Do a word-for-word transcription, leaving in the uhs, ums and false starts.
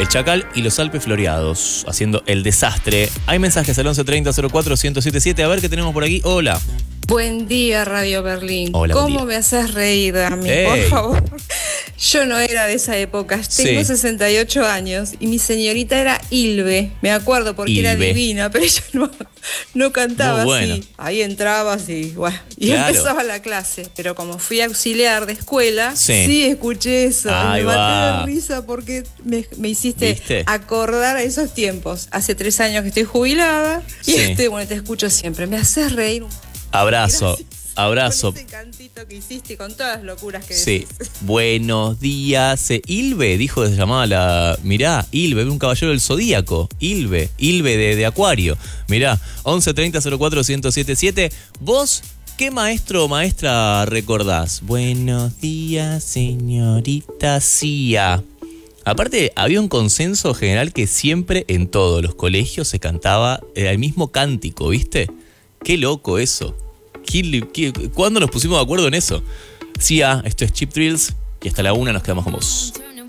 El Chacal y los Alpes Floreados, haciendo el desastre. Hay mensajes al once treinta cero cuatro ciento setenta y siete. A ver qué tenemos por aquí. Hola. Buen día, Radio Berlín. Hola, ¿Cómo buen día. me haces reír, Dami? Ey. Por favor. Yo no era de esa época. Tengo Sí. sesenta y ocho años y mi señorita era Ilve. Me acuerdo porque era Ilve. divina, pero ella no, no cantaba Muy buena. así. Ahí entrabas y, bueno, y Claro. empezaba la clase. Pero como fui auxiliar de escuela, Sí. sí, escuché eso. Ahí me maté va. de risa porque me, me hiciste ¿Viste? acordar a esos tiempos. Hace tres años que estoy jubilada y Sí. este, bueno, te escucho siempre. Me haces reír un Abrazo. Gracias. Abrazo. Con ese cantito que hiciste y con todas las locuras que Sí. decís. Buenos días. Eh, Ilve dijo que se llamaba la. Mirá, Ilve, un caballero del Zodíaco. Ilve, Ilve de, de Acuario. Mirá, once treinta cero cuatro ciento setenta y siete. ¿Vos qué maestro o maestra recordás? Buenos días, señorita Cia. Aparte, había un consenso general que siempre en todos los colegios se cantaba el mismo cántico, ¿viste? Qué loco eso. ¿Qué, qué, ¿Cuándo nos pusimos de acuerdo en eso? Cia, esto es Cheap Thrills y hasta la una nos quedamos con vos.